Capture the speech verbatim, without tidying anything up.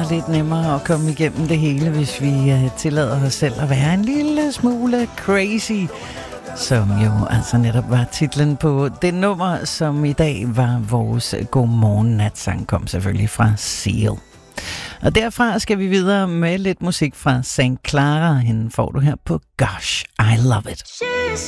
lidt nemmere at komme igennem det hele, hvis vi uh, tillader os selv at være en lille smule crazy. Som jo altså netop var titlen på det nummer, som i dag var vores Godmorgen Natsang, kom selvfølgelig fra Seal. Og derfra skal vi videre med lidt musik fra Saint Clara. Hende får du her på Gosh, I Love It. She's